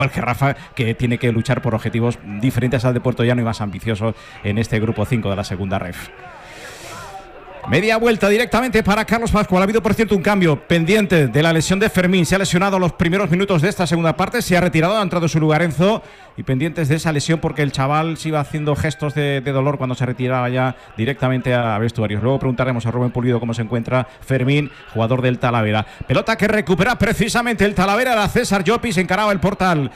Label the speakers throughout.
Speaker 1: que Rafa, que tiene que luchar por objetivos diferentes al de Puertollano y más ambiciosos en este grupo 5 de la segunda ref. Media vuelta directamente para Carlos Pascual. Ha habido, por cierto, un cambio pendiente de la lesión de Fermín. Se ha lesionado los primeros minutos de esta segunda parte. Se ha retirado, ha entrado en su lugar Enzo. Y pendientes de esa lesión porque el chaval se iba haciendo gestos de dolor cuando se retiraba ya directamente a vestuarios. Luego preguntaremos a Rubén Pulido cómo se encuentra Fermín, jugador del Talavera. Pelota que recupera precisamente el Talavera. La César Llopis encaraba el portal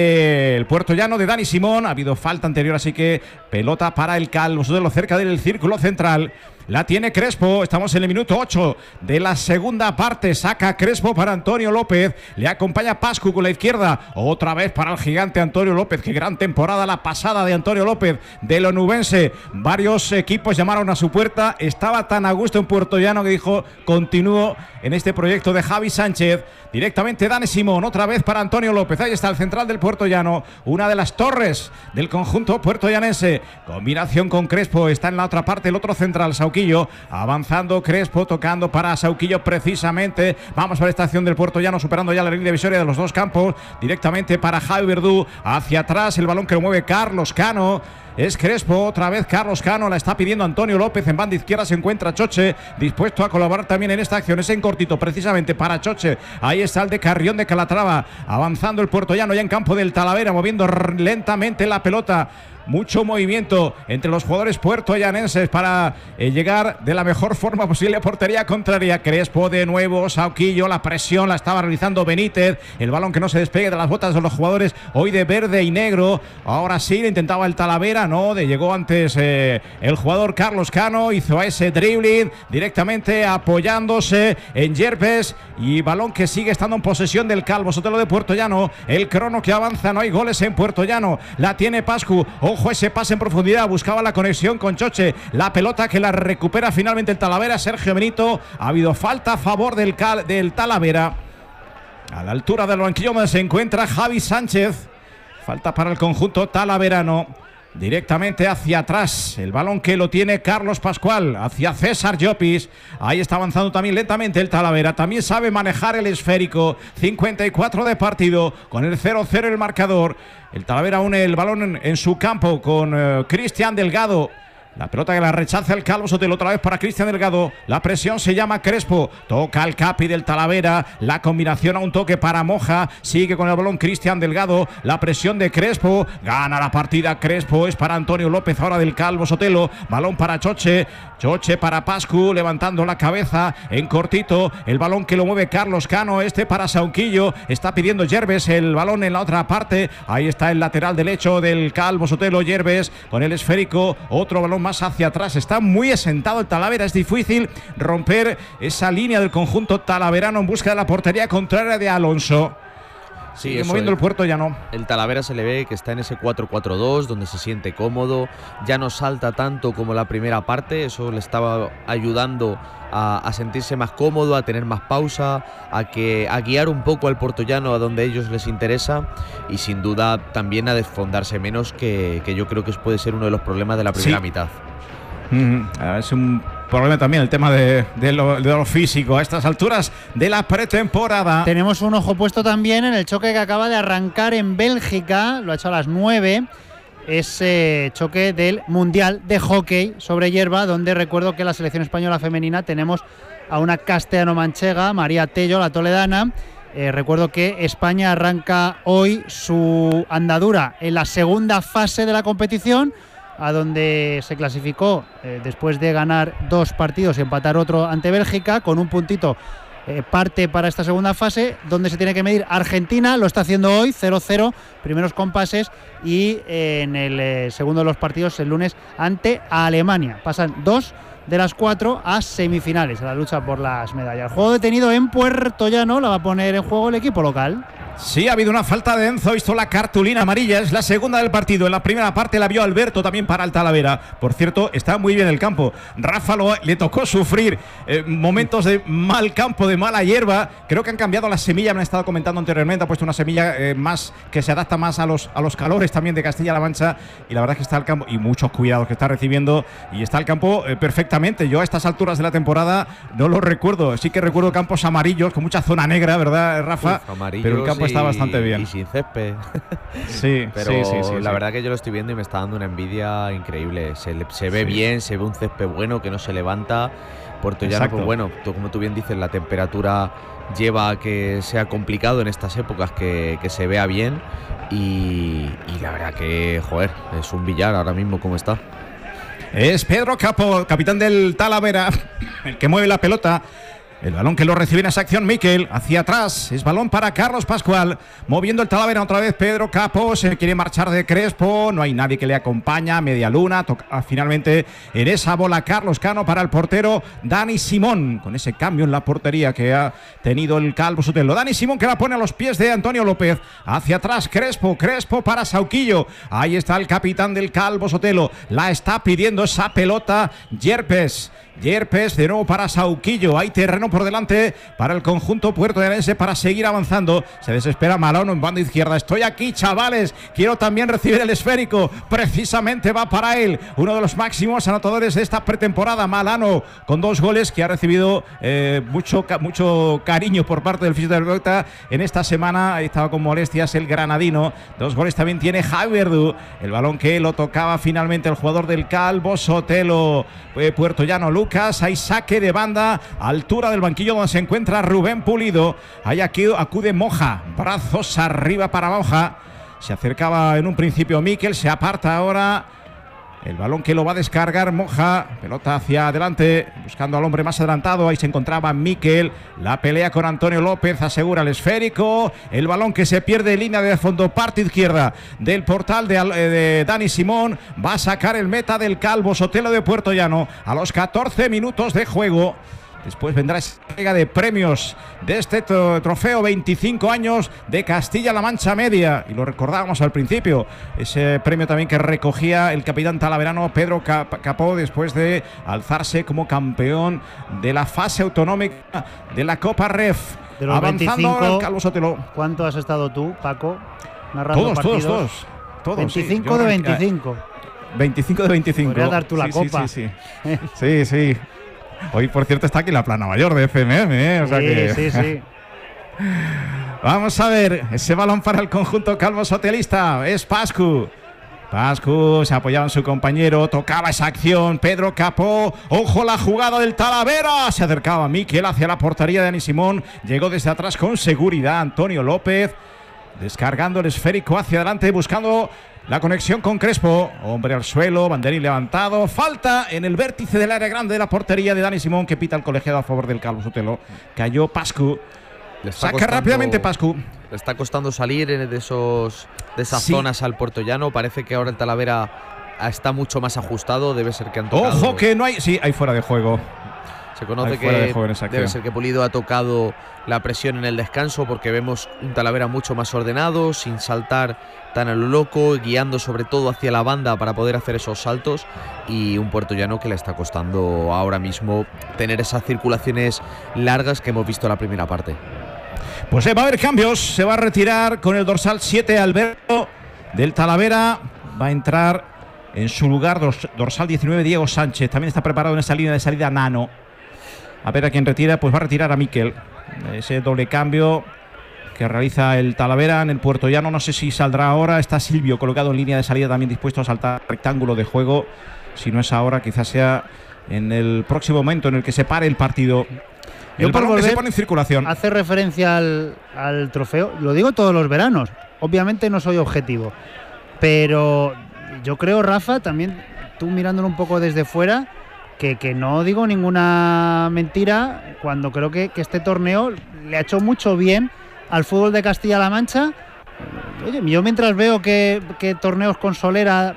Speaker 1: del Puertollano de Dani Simón. Ha habido falta anterior, así que pelota para el Calvo Sotelo cerca del círculo central. La tiene Crespo, estamos en el minuto 8 de la segunda parte. Saca Crespo para Antonio López. Le acompaña Pascu con la izquierda. Otra vez para el gigante Antonio López. Qué gran temporada la pasada de Antonio López del onubense. Varios equipos llamaron a su puerta. Estaba tan a gusto en Puertollano que dijo: continúo en este proyecto de Javi Sánchez. Directamente Dani Simón, otra vez para Antonio López. Ahí está el central del Puertollano, una de las torres del conjunto puertollanense. Combinación con Crespo, está en la otra parte el otro central, Sauquillo. Avanzando Crespo, tocando para Sauquillo precisamente. Vamos a la estación del Puertollano, superando ya la línea divisoria de los dos campos. Directamente para Javi Verdú, hacia atrás el balón que lo mueve Carlos Cano. Es Crespo, otra vez Carlos Cano, la está pidiendo Antonio López. En banda izquierda se encuentra Choche, dispuesto a colaborar también en esta acción. Es en cortito precisamente para Choche. Ahí está el de Carrión de Calatrava, avanzando el Puertollano ya en campo del Talavera, moviendo lentamente la pelota. Mucho movimiento entre los jugadores puertollanenses para llegar de la mejor forma posible a portería contraria. Crespo de nuevo, Sauquillo, la presión la estaba realizando Benítez. El balón que no se despegue de las botas de los jugadores hoy de verde y negro. Ahora sí, le intentaba el Talavera, no, llegó antes el jugador Carlos Cano, hizo ese dribbling directamente apoyándose en Yerpes y balón que sigue estando en posesión del Calvo Sotelo de Puertollano. El crono que avanza, no hay goles en Puertollano. La tiene Pascu. Ojo ese pase en profundidad, buscaba la conexión con Choche. La pelota que la recupera finalmente el Talavera, Sergio Benito. Ha habido falta a favor del Talavera. A la altura del banquillo donde se encuentra Javi Sánchez. Falta para el conjunto talaverano. Directamente hacia atrás, el balón que lo tiene Carlos Pascual, hacia César Llopis. Ahí está avanzando también lentamente el Talavera. También sabe manejar el esférico. 54 de partido, con el 0-0 el marcador. El Talavera une el balón en su campo con Cristian Delgado. La pelota que la rechaza el Calvo Sotelo, otra vez para Cristian Delgado. La presión se llama Crespo. Toca el capi del Talavera. La combinación a un toque para Moja. Sigue con el balón Cristian Delgado. La presión de Crespo. Gana la partida Crespo. Es para Antonio López ahora del Calvo Sotelo. Balón para Choche. Choche para Pascu. Levantando la cabeza en cortito. El balón que lo mueve Carlos Cano. Este para Sauquillo. Está pidiendo Yerves el balón en la otra parte. Ahí está el lateral derecho del Calvo Sotelo. Yerves con el esférico. Otro balón más hacia atrás. Está muy asentado el Talavera. Es difícil romper esa línea del conjunto talaverano en busca de la portería contraria de Alonso. Sigue moviendo el Puertollano.
Speaker 2: El Talavera se le ve que está en ese 4-4-2 donde se siente cómodo, ya no salta tanto como la primera parte. Eso le estaba ayudando a sentirse más cómodo, a tener más pausa, a guiar un poco al Puertollano a donde a ellos les interesa, y sin duda también a desfondarse menos, que yo creo que puede ser uno de los problemas de la primera mitad.
Speaker 1: Es un problema también el tema de lo físico a estas alturas de la pretemporada.
Speaker 3: Tenemos un ojo puesto también en el choque que acaba de arrancar en Bélgica, lo ha hecho a las 9, ese choque del Mundial de Hockey sobre hierba, donde recuerdo que en la selección española femenina tenemos a una castellano-manchega, María Tello, la toledana. Recuerdo que España arranca hoy su andadura en la segunda fase de la competición, a donde se clasificó después de ganar 2 partidos y empatar otro ante Bélgica, con un puntito parte para esta segunda fase, donde se tiene que medir Argentina. Lo está haciendo hoy, 0-0, primeros compases, y en el segundo de los partidos el lunes ante Alemania. Pasan 2 de las 4 a semifinales, a la lucha por las medallas. El juego detenido en Puertollano, la va a poner en juego el equipo local.
Speaker 1: Sí, ha habido una falta de Enzo, visto la cartulina amarilla, es la segunda del partido. En la primera parte la vio Alberto también para el Talavera. Por cierto, está muy bien el campo. Rafa le tocó sufrir momentos de mal campo, de mala hierba. Creo que han cambiado la semilla, me han estado comentando anteriormente. Ha puesto una semilla más que se adapta más a los calores también de Castilla-La Mancha. Y la verdad es que está el campo, y muchos cuidados que está recibiendo, y está el campo perfectamente perfectamente. Yo a estas alturas de la temporada no lo recuerdo. Sí que recuerdo campos amarillos con mucha zona negra, ¿verdad, Rafa? Pero el campo está bastante bien.
Speaker 2: Y sin césped.
Speaker 1: Sí,
Speaker 2: pero
Speaker 1: sí.
Speaker 2: La verdad que yo lo estoy viendo y me está dando una envidia increíble. Se ve bien, se ve un césped bueno que no se levanta. Puertollano, pues bueno, como tú bien dices, la temperatura lleva a que sea complicado en estas épocas que se vea bien. Y la verdad que, joder, es un billar ahora mismo como está.
Speaker 1: Es Pedro Capó, capitán del Talavera, el que mueve la pelota. El balón que lo recibe en esa acción Miquel, hacia atrás, es balón para Carlos Pascual, moviendo el Talavera otra vez Pedro Capó, se quiere marchar de Crespo, no hay nadie que le acompaña, media luna, toca finalmente en esa bola Carlos Cano para el portero Dani Simón, con ese cambio en la portería que ha tenido el Calvo Sotelo. Dani Simón que la pone a los pies de Antonio López, hacia atrás Crespo para Sauquillo, ahí está el capitán del Calvo Sotelo, la está pidiendo esa pelota Yerpes de nuevo para Sauquillo, hay terreno por delante para el conjunto puertollanesense para seguir avanzando, se desespera Malano en banda izquierda, estoy aquí chavales, quiero también recibir el esférico, precisamente va para él, uno de los máximos anotadores de esta pretemporada, Malano, con 2 goles que ha recibido mucho cariño por parte del fisioterapeuta en esta semana, ha estado con molestias el granadino, 2 goles también tiene Javi Verdú, el balón que lo tocaba finalmente el jugador del Calvo Sotelo, puertollano Lucas, hay saque de banda, altura del banquillo donde se encuentra Rubén Pulido, ahí aquí acude Moja, brazos arriba para Moja, se acercaba en un principio Miquel, se aparta ahora, el balón que lo va a descargar Moja, pelota hacia adelante, buscando al hombre más adelantado, ahí se encontraba Miquel, la pelea con Antonio López, asegura el esférico, el balón que se pierde en línea de fondo, parte izquierda del portal de Dani Simón, va a sacar el meta del Calvo Sotelo de Puertollano a los 14 minutos de juego. Después vendrá esa entrega de premios de este trofeo 25 años de Castilla-La Mancha Media. Y lo recordábamos al principio, ese premio también que recogía el capitán talaverano Pedro Capó después de alzarse como campeón de la fase autonómica de la Copa Ref.
Speaker 3: De los
Speaker 1: avanzando
Speaker 3: 25,
Speaker 1: el Calvo Sotelo.
Speaker 3: ¿Cuánto has estado tú, Paco, narrando partidos?
Speaker 1: Todos.
Speaker 3: 25
Speaker 1: sí.
Speaker 3: de 25.
Speaker 1: 25 de 25.
Speaker 3: Podría dar tú la copa.
Speaker 1: Sí. Hoy, por cierto, está aquí la plana mayor de FMM, o sea que...
Speaker 3: Sí.
Speaker 1: Vamos a ver, ese balón para el conjunto calvo sotelista, es Pascu se apoyaba en su compañero, tocaba esa acción, Pedro Capó, ojo la jugada del Talavera, se acercaba Miquel hacia la portería de Dani Simón, llegó desde atrás con seguridad Antonio López, descargando el esférico hacia adelante, buscando la conexión con Crespo, hombre al suelo, banderín levantado, falta en el vértice del área grande de la portería de Dani Simón, que pita el colegiado a favor del Calvo Sotelo. Cayó Pascu, saca rápidamente Pascu.
Speaker 2: Le está costando salir de esas zonas al puertollano, parece que ahora el Talavera está mucho más ajustado, debe ser que han tocado.
Speaker 1: Ojo que no hay, sí, hay fuera de juego.
Speaker 2: Se conoce que debe ser que Pulido ha tocado la presión en el descanso, porque vemos un Talavera mucho más ordenado, sin saltar tan a lo loco, guiando sobre todo hacia la banda para poder hacer esos saltos, y un puertollano que le está costando ahora mismo tener esas circulaciones largas que hemos visto en la primera parte.
Speaker 1: Pues va a haber cambios, se va a retirar con el dorsal 7 Alberto del Talavera, va a entrar en su lugar dorsal 19 Diego Sánchez, también está preparado en esa línea de salida Nano. A ver a quién retira, pues va a retirar a Miquel. Ese doble cambio que realiza el Talavera en el puertollano, no sé si saldrá ahora. Está Silvio colocado en línea de salida, también dispuesto a saltar rectángulo de juego. Si no es ahora, quizás sea en el próximo momento en el que se pare el partido. El balón que se pone en circulación.
Speaker 3: Hace referencia al trofeo, lo digo todos los veranos. Obviamente no soy objetivo, pero yo creo, Rafa, también tú mirándolo un poco desde fuera, que no digo ninguna mentira cuando creo que este torneo le ha hecho mucho bien al fútbol de Castilla-La Mancha. Oye, yo mientras veo que torneos con solera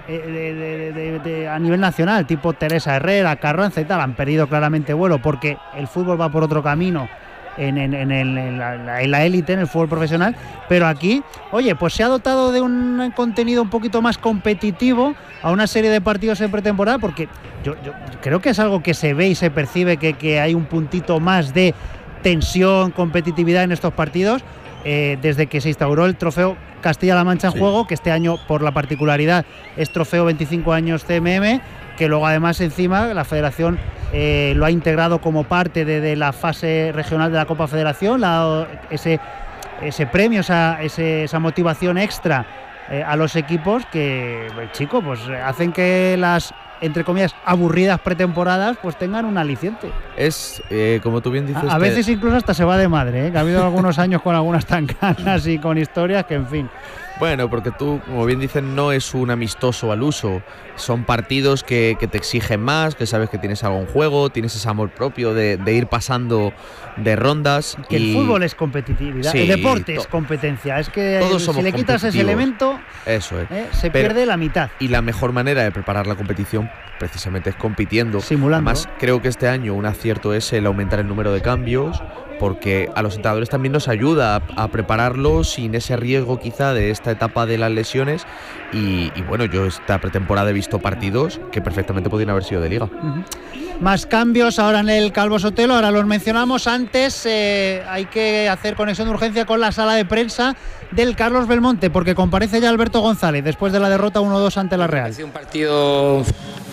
Speaker 3: a nivel nacional, tipo Teresa Herrera, Carranza y tal, han perdido claramente vuelo porque el fútbol va por otro camino en la élite, en el fútbol profesional, pero aquí, oye, pues se ha dotado de un contenido un poquito más competitivo a una serie de partidos en pretemporada, porque yo creo que es algo que se ve y se percibe que hay un puntito más de tensión, competitividad en estos partidos, desde que se instauró el trofeo Castilla-La Mancha en juego, que este año, por la particularidad, es trofeo 25 años CMM, que luego además encima la Federación lo ha integrado como parte de la fase regional de la Copa Federación, ese premio, esa motivación extra a los equipos que, chico, pues hacen que las, entre comillas, aburridas pretemporadas pues tengan un aliciente.
Speaker 2: Es, como tú bien dices...
Speaker 3: A veces incluso hasta se va de madre, que ha habido algunos años con algunas tancanas y con historias que, en fin...
Speaker 2: Bueno, porque tú, como bien dicen, no es un amistoso al uso. Son partidos que te exigen más, que sabes que tienes algo en juego, tienes ese amor propio de ir pasando de rondas.
Speaker 3: Que el fútbol es competitividad, sí, el deporte es competencia. Es que si le quitas ese elemento,
Speaker 2: eso es.
Speaker 3: Se pierde la mitad.
Speaker 2: Y la mejor manera de preparar la competición precisamente es compitiendo.
Speaker 3: Simulando.
Speaker 2: Además, creo que este año un acierto es el aumentar el número de cambios, porque a los entrenadores también nos ayuda a prepararlos sin ese riesgo quizá de esta etapa de las lesiones y bueno, yo esta pretemporada he visto partidos que perfectamente podrían haber sido de liga.
Speaker 3: Más cambios ahora en el Calvo Sotelo, ahora los mencionamos. Antes hay que hacer conexión de urgencia con la sala de prensa del Carlos Belmonte, porque comparece ya Alberto González después de la derrota 1-2 ante la Real.
Speaker 4: Ha sido un partido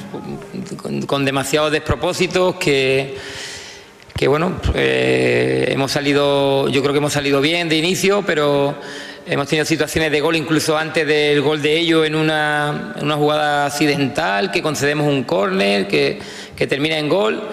Speaker 4: con demasiados despropósitos que bueno, hemos salido, yo creo que hemos salido bien de inicio, pero hemos tenido situaciones de gol incluso antes del gol de ellos en una jugada accidental, que concedemos un córner, que termina en gol,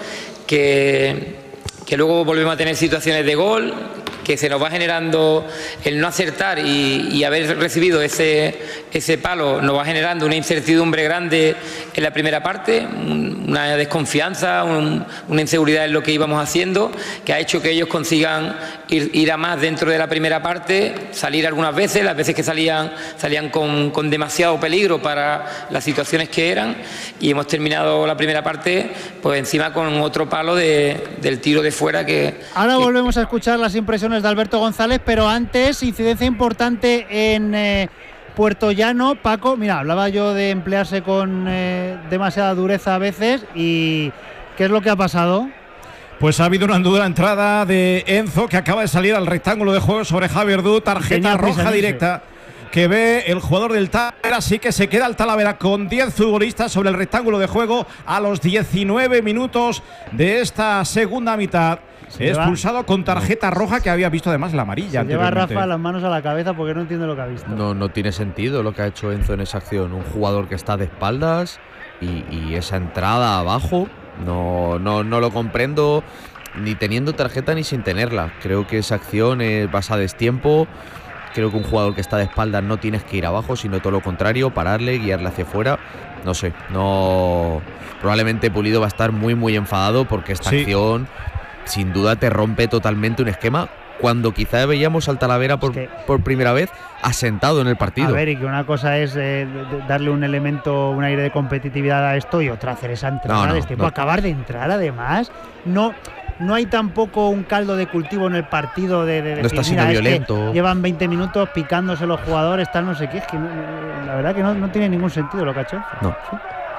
Speaker 4: que luego volvemos a tener situaciones de gol, que se nos va generando el no acertar y haber recibido ese palo, nos va generando una incertidumbre grande en la primera parte, una desconfianza, una inseguridad en lo que íbamos haciendo, que ha hecho que ellos consigan ir a más dentro de la primera parte, salir algunas veces, las veces que salían con demasiado peligro para las situaciones que eran, y hemos terminado la primera parte pues encima con otro palo del tiro de fuera que...
Speaker 3: Ahora volvemos a escuchar las impresiones de Alberto González, pero antes, incidencia importante en Puerto Llano. Paco, mira, hablaba yo de emplearse con demasiada dureza a veces, y ¿qué es lo que ha pasado?
Speaker 1: Pues ha habido una dura entrada de Enzo, que acaba de salir al rectángulo de juego sobre Javier Du, tarjeta roja directa que ve el jugador del Talavera, así que se queda el Talavera con 10 futbolistas sobre el rectángulo de juego a los 19 minutos de esta segunda mitad. Expulsado con tarjeta roja, que había visto además la amarilla.
Speaker 3: Se lleva Rafa las manos a la cabeza porque no entiende lo que ha visto.
Speaker 2: No tiene sentido lo que ha hecho Enzo en esa acción. Un jugador que está de espaldas y esa entrada abajo, no lo comprendo, ni teniendo tarjeta ni sin tenerla. Creo que esa acción vas a destiempo. Creo que un jugador que está de espaldas no tienes que ir abajo, sino todo lo contrario, pararle, guiarle hacia afuera. No sé, probablemente Pulido va a estar muy muy enfadado, porque esta acción sin duda te rompe totalmente un esquema, cuando quizá veíamos al Talavera por primera vez asentado en el partido.
Speaker 3: A ver, y que una cosa es darle un elemento, un aire de competitividad a esto, y otra hacer esa entrada de este tipo. Acabar de entrar, además, no hay tampoco un caldo de cultivo en el partido de
Speaker 2: no está siendo violento.
Speaker 3: Es que llevan 20 minutos picándose los jugadores, tal, no sé qué. Es que la verdad que no tiene ningún sentido lo que ha hecho.
Speaker 2: No.
Speaker 3: ¿Sí?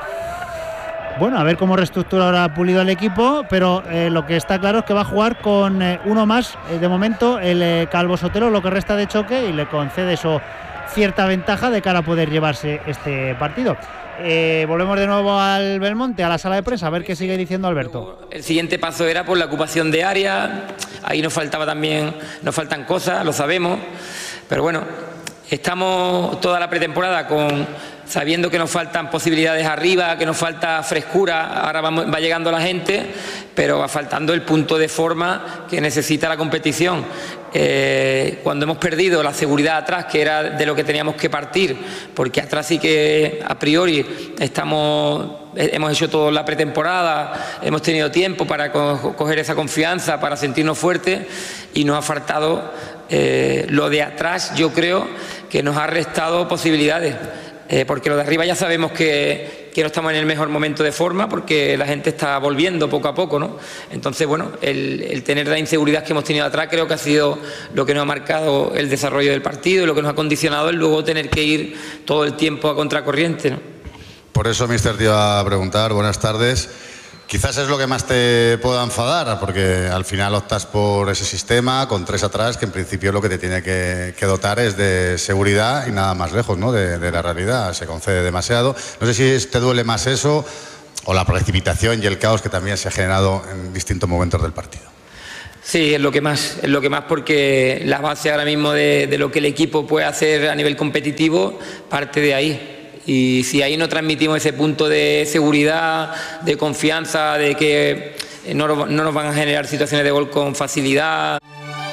Speaker 3: Bueno, a ver cómo reestructura ahora Pulido el equipo, pero lo que está claro es que va a jugar con uno más, de momento, el Calvo Sotelo, lo que resta de choque, y le concede eso cierta ventaja de cara a poder llevarse este partido. Volvemos de nuevo al Belmonte, a la sala de prensa, a ver qué sigue diciendo Alberto.
Speaker 4: El siguiente paso era por la ocupación de área, ahí nos faltan cosas, lo sabemos, pero bueno, estamos toda la pretemporada sabiendo que nos faltan posibilidades arriba, que nos falta frescura, ahora va llegando la gente, pero va faltando el punto de forma que necesita la competición. Cuando hemos perdido la seguridad atrás, que era de lo que teníamos que partir, porque atrás sí que a priori hemos hecho toda la pretemporada, hemos tenido tiempo para coger esa confianza, para sentirnos fuertes, y nos ha faltado lo de atrás. Yo creo que nos ha restado posibilidades. Porque lo de arriba ya sabemos que no estamos en el mejor momento de forma, porque la gente está volviendo poco a poco, ¿no? Entonces, bueno, el tener la inseguridad que hemos tenido atrás creo que ha sido lo que nos ha marcado el desarrollo del partido, y lo que nos ha condicionado el luego tener que ir todo el tiempo a contracorriente, ¿no?
Speaker 5: Por eso, míster, te iba a preguntar, buenas tardes. Quizás es lo que más te pueda enfadar, porque al final optas por ese sistema con 3 atrás, que en principio lo que te tiene que dotar es de seguridad y nada más lejos, ¿no?, de la realidad. Se concede demasiado. No sé si te duele más eso o la precipitación y el caos que también se ha generado en distintos momentos del partido.
Speaker 4: Sí, es lo que más porque la base ahora mismo de lo que el equipo puede hacer a nivel competitivo parte de ahí. Y si ahí no transmitimos ese punto de seguridad, de confianza, de que no nos van a generar situaciones de gol con facilidad.